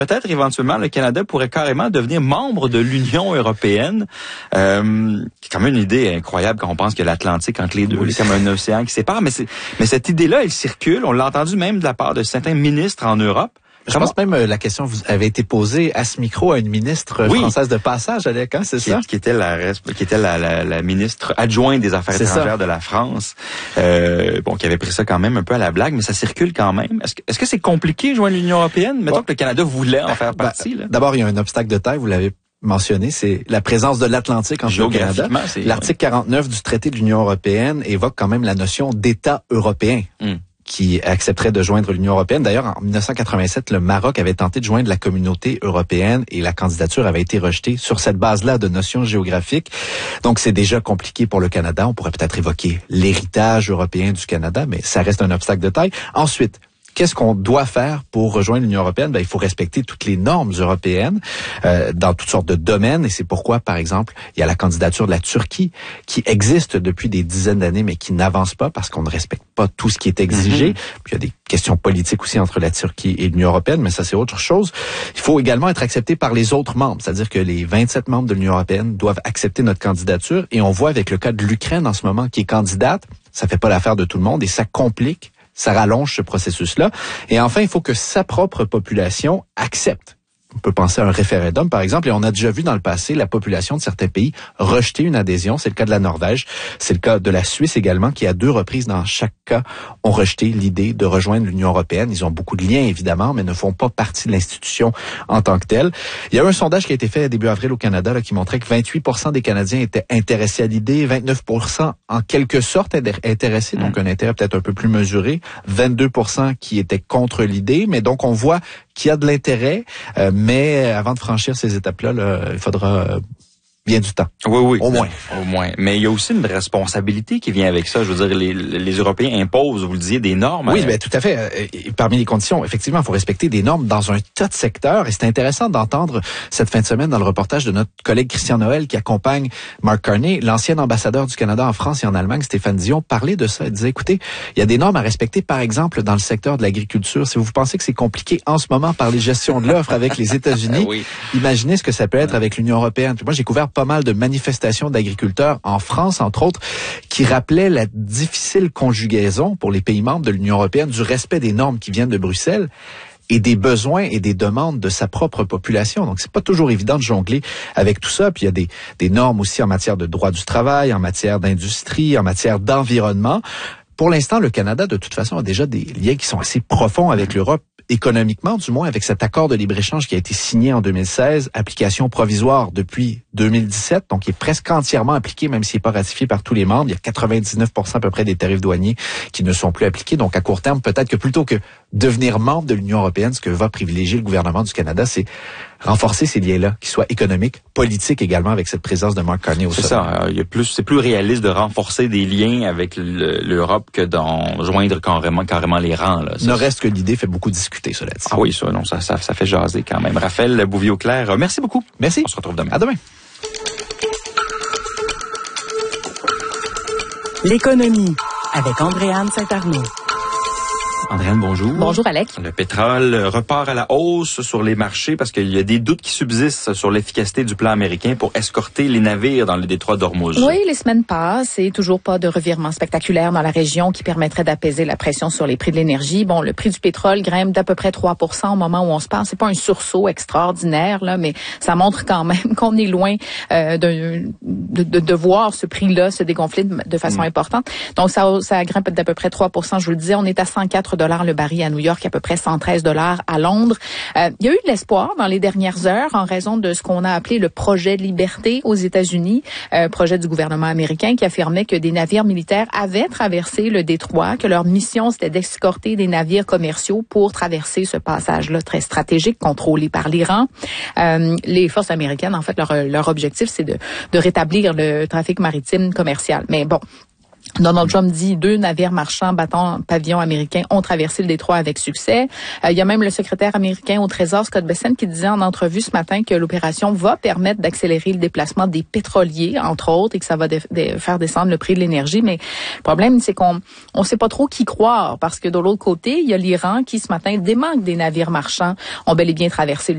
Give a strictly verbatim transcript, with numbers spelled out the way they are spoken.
peut-être éventuellement le Canada pourrait carrément devenir membre de l'Union européenne. Euh, c'est quand même une idée incroyable quand on pense que l'Atlantique entre les deux, oui. C'est comme un océan qui sépare. Mais, c'est, mais cette idée-là, elle circule. On l'a entendu même de la part de certains ministres en Europe. Je pense même euh, la question vous avait été posée à ce micro à une ministre oui. française de passage, Alec, hein, c'est qui, ça? Qui était la qui était la, la, la ministre adjointe des Affaires c'est étrangères ça. de la France. Euh, bon, qui avait pris ça quand même un peu à la blague, mais ça circule quand même. Est-ce que est-ce que c'est compliqué de joindre l'Union européenne? Mettons bon. que le Canada voulait en faire partie. Bah, là. D'abord, il y a un obstacle de taille, vous l'avez mentionné, c'est la présence de l'Atlantique entre le Canada. L'article quarante-neuf du traité de l'Union européenne évoque quand même la notion d'État européen. Mm. qui accepterait de joindre l'Union européenne. D'ailleurs, en dix-neuf cent quatre-vingt-sept, le Maroc avait tenté de joindre la communauté européenne et la candidature avait été rejetée sur cette base-là de notions géographiques. Donc, c'est déjà compliqué pour le Canada. On pourrait peut-être évoquer l'héritage européen du Canada, mais ça reste un obstacle de taille. Ensuite, qu'est-ce qu'on doit faire pour rejoindre l'Union européenne? Ben, il faut respecter toutes les normes européennes euh, dans toutes sortes de domaines. Et c'est pourquoi, par exemple, il y a la candidature de la Turquie qui existe depuis des dizaines d'années, mais qui n'avance pas parce qu'on ne respecte pas tout ce qui est exigé. Mm-hmm. Puis il y a des questions politiques aussi entre la Turquie et l'Union européenne, mais ça, c'est autre chose. Il faut également être accepté par les autres membres, c'est-à-dire que les vingt-sept membres de l'Union européenne doivent accepter notre candidature. Et on voit avec le cas de l'Ukraine en ce moment qui est candidate, ça fait pas l'affaire de tout le monde et ça complique. Ça rallonge ce processus-là. Et enfin, il faut que sa propre population accepte. On peut penser à un référendum, par exemple, et on a déjà vu dans le passé la population de certains pays rejeter une adhésion. C'est le cas de la Norvège, c'est le cas de la Suisse également, qui à deux reprises dans chaque cas ont rejeté l'idée de rejoindre l'Union européenne. Ils ont beaucoup de liens, évidemment, mais ne font pas partie de l'institution en tant que telle. Il y a eu un sondage qui a été fait début avril au Canada là, qui montrait que vingt-huit pour cent des Canadiens étaient intéressés à l'idée, vingt-neuf pour cent en quelque sorte intéressés, donc un intérêt peut-être un peu plus mesuré, vingt-deux pour cent qui étaient contre l'idée, mais donc on voit qu'il y a de l'intérêt, euh, mais avant de franchir ces étapes-là, là, il faudra euh, bien du temps. Oui, oui. Au moins. Au moins. Mais il y a aussi une responsabilité qui vient avec ça. Je veux dire, les, les Européens imposent, vous le disiez, des normes. Oui, ben tout à fait. Et parmi les conditions, effectivement, il faut respecter des normes dans un tas de secteurs. Et c'est intéressant d'entendre cette fin de semaine dans le reportage de notre collègue Christian Noël qui accompagne Mark Carney, l'ancien ambassadeur du Canada en France et en Allemagne, Stéphane Dion, parler de ça. Il disait, écoutez, il y a des normes à respecter, par exemple, dans le secteur de l'agriculture. Si vous pensez que c'est compliqué en ce moment par les gestions de l'offre avec les États-Unis, oui. Imaginez ce que ça peut être avec l'Union européenne. Puis moi, j'ai couvert pas mal de manifestations d'agriculteurs en France, entre autres, qui rappelaient la difficile conjugaison pour les pays membres de l'Union européenne du respect des normes qui viennent de Bruxelles et des besoins et des demandes de sa propre population. Donc, c'est pas toujours évident de jongler avec tout ça. Puis, il y a des, des normes aussi en matière de droit du travail, en matière d'industrie, en matière d'environnement. Pour l'instant, le Canada, de toute façon, a déjà des liens qui sont assez profonds avec l'Europe, économiquement, du moins avec cet accord de libre-échange qui a été signé en deux mille seize, application provisoire depuis deux mille dix-sept, donc qui est presque entièrement appliqué, même s'il n'est pas ratifié par tous les membres. Il y a quatre-vingt-dix-neuf pour cent à peu près des tarifs douaniers qui ne sont plus appliqués. Donc, à court terme, peut-être que plutôt que devenir membre de l'Union européenne, ce que va privilégier le gouvernement du Canada, c'est renforcer ces liens-là, qu'ils soient économiques, politiques également, avec cette présence de Mark Carney au sommet. C'est ça. Il y a plus, c'est plus réaliste de renforcer des liens avec l'Europe que d'en joindre carrément, carrément les rangs. Là. Ne reste que l'idée fait beaucoup discuter, cela dit. Ah oui, ça, non, ça, ça, ça fait jaser quand même. Raphaël Bouvier-Auclair, merci beaucoup. Merci. On se retrouve demain. À demain. L'économie avec Andréane Saint-Arnaud. Andréane, bonjour. Bonjour, Alec. Le pétrole repart à la hausse sur les marchés parce qu'il y a des doutes qui subsistent sur l'efficacité du plan américain pour escorter les navires dans le détroit d'Ormuz. Oui, les semaines passent et toujours pas de revirement spectaculaire dans la région qui permettrait d'apaiser la pression sur les prix de l'énergie. Bon, le prix du pétrole grimpe d'à peu près trois pour cent au moment où on se parle. C'est pas un sursaut extraordinaire, là, mais ça montre quand même qu'on est loin euh, de, de, de, de voir ce prix-là se dégonfler de, de façon mmh. importante. Donc, ça, ça grimpe d'à peu près trois pour cent. Je vous le disais, on est à cent quatre dollars le baril à New York, à peu près cent treize dollars à Londres. Euh, il y a eu de l'espoir dans les dernières heures en raison de ce qu'on a appelé le projet de liberté aux États-Unis, euh, projet du gouvernement américain qui affirmait que des navires militaires avaient traversé le détroit, que leur mission c'était d'escorter des navires commerciaux pour traverser ce passage-là très stratégique contrôlé par l'Iran. Euh, les forces américaines, en fait, leur, leur objectif c'est de, de rétablir le trafic maritime commercial. Mais bon, Donald Trump dit deux navires marchands battant pavillon américain ont traversé le détroit avec succès. Euh, il y a même le secrétaire américain au Trésor, Scott Bessent, qui disait en entrevue ce matin que l'opération va permettre d'accélérer le déplacement des pétroliers, entre autres, et que ça va de, de faire descendre le prix de l'énergie. Mais le problème, c'est qu'on on sait pas trop qui croire, parce que de l'autre côté, il y a l'Iran qui, ce matin, dément que des navires marchands ont bel et bien traversé le